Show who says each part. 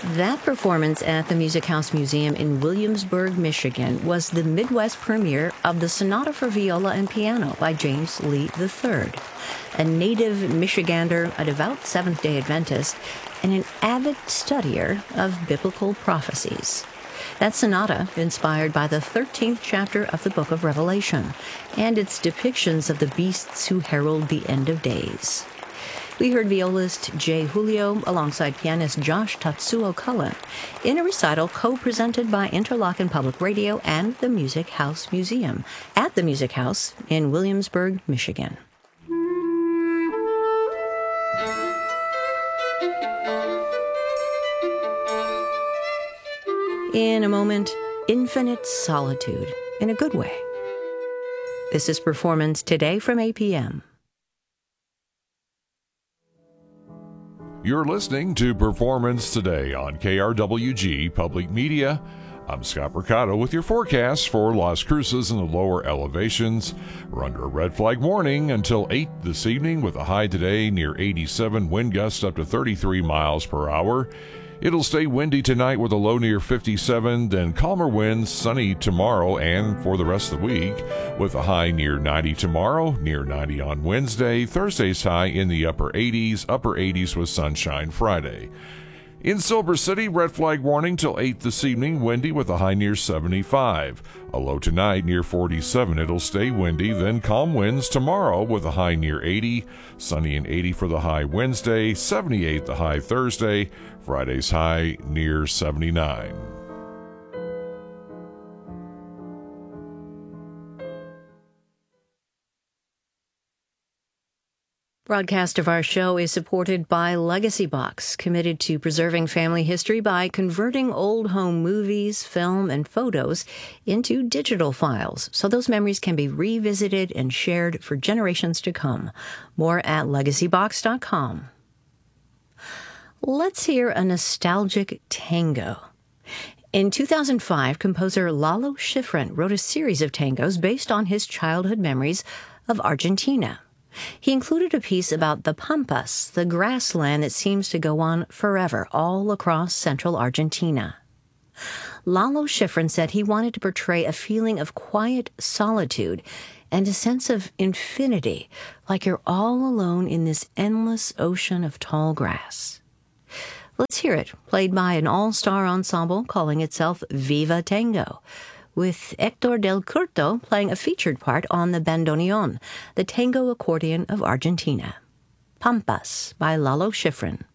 Speaker 1: That performance at the Music House Museum in Williamsburg, Michigan, was the Midwest premiere of the Sonata for Viola and Piano by James Lee III, a native Michigander, a devout Seventh-day Adventist, and an avid studier of biblical prophecies. That sonata, inspired by the 13th chapter of the book of Revelation, and its depictions of the beasts who herald the end of days. We heard violist Jay Julio alongside pianist Josh Tatsuo Cullen in a recital co-presented by Interlochen Public Radio and the Music House Museum at the Music House in Williamsburg, Michigan. In a moment, infinite solitude in a good way. This is Performance Today from APM.
Speaker 2: You're listening to Performance Today on KRWG Public Media. I'm Scott Mercado with your forecast for Las Cruces in the lower elevations. We're under a red flag warning until 8 this evening with a high today near 87, wind gusts up to 33 miles per hour. It'll stay windy tonight with a low near 57, then calmer winds, sunny tomorrow and for the rest of the week, with a high near 90 tomorrow, near 90 on Wednesday, Thursday's high in the upper 80s with sunshine Friday. In Silver City, red flag warning till 8 this evening, windy with a high near 75. A low tonight near 47. It'll stay windy, then calm winds tomorrow with a high near 80. Sunny and 80 for the high Wednesday, 78 the high Thursday. Friday's high near 79.
Speaker 1: Broadcast of our show is supported by Legacy Box, committed to preserving family history by converting old home movies, film, and photos into digital files so those memories can be revisited and shared for generations to come. More at legacybox.com. Let's hear a nostalgic tango. In 2005, composer Lalo Schifrin wrote a series of tangos based on his childhood memories of Argentina. He included a piece about the Pampas, the grassland that seems to go on forever all across central Argentina. Lalo Schifrin said he wanted to portray a feeling of quiet solitude and a sense of infinity, like you're all alone in this endless ocean of tall grass. Let's hear it, played by an all-star ensemble calling itself Viva Tango, with Hector del Curto playing a featured part on the bandoneon, the tango accordion of Argentina. Pampas by Lalo Schifrin.